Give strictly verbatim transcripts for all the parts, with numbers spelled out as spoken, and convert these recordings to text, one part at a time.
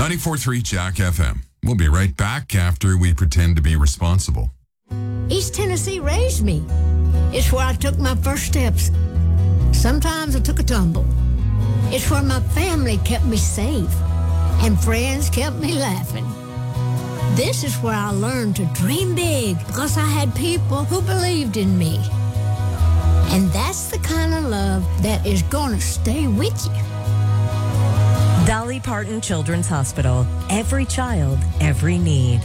ninety-four point three Jack F M. We'll be right back after we pretend to be responsible. East Tennessee raised me. It's where I took my first steps. Sometimes I took a tumble. It's where my family kept me safe and friends kept me laughing. This is where I learned to dream big because I had people who believed in me. And that's the kind of love that is going to stay with you. Dolly Parton Children's Hospital. Every child, every need.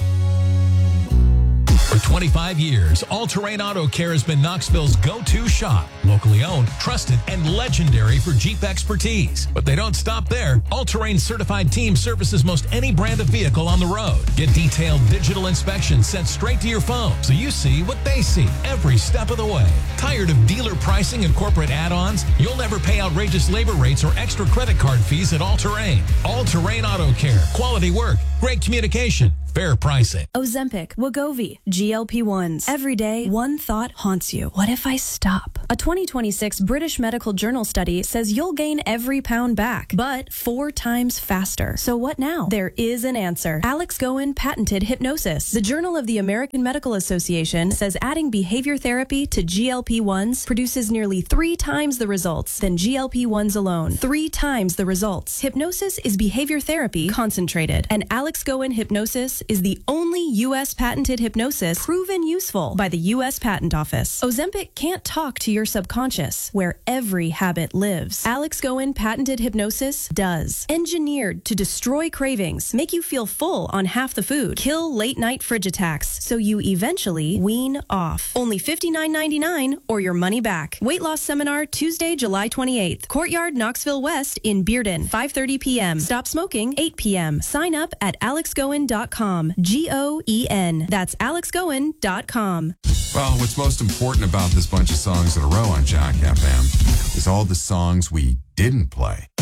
For twenty-five years, All Terrain Auto Care has been Knoxville's go-to shop. Locally owned, trusted, and legendary for Jeep expertise. But they don't stop there. All Terrain certified team services most any brand of vehicle on the road. Get detailed digital inspections sent straight to your phone so you see what they see every step of the way. Tired of dealer pricing and corporate add-ons? You'll never pay outrageous labor rates or extra credit card fees at All Terrain. All Terrain Auto Care. Quality work. Great communication. Fair pricing. Ozempic, Wegovy, G L P ones. Every day, one thought haunts you. What if I stop? A twenty twenty-six British Medical Journal study says you'll gain every pound back, but four times faster. So what now? There is an answer. Alex Goen patented hypnosis. The Journal of the American Medical Association says adding behavior therapy to G L P ones produces nearly three times the results than G L P ones alone. Three times the results. Hypnosis is behavior therapy concentrated, and Alex Goen hypnosis is the only U S patented hypnosis proven useful by the U S Patent Office. Ozempic can't talk to your subconscious, where every habit lives. Alex Goen patented hypnosis does. Engineered to destroy cravings, make you feel full on half the food, kill late night fridge attacks, so you eventually wean off. Only fifty-nine ninety-nine or your money back. Weight loss seminar Tuesday, July twenty-eighth. Courtyard, Knoxville West in Bearden, five thirty p.m. Stop smoking, eight p.m. Sign up at alex goen dot com. G O E N. That's alex goen dot com. Well, what's most important about this bunch of songs in a row on Jack F M is all the songs we didn't play.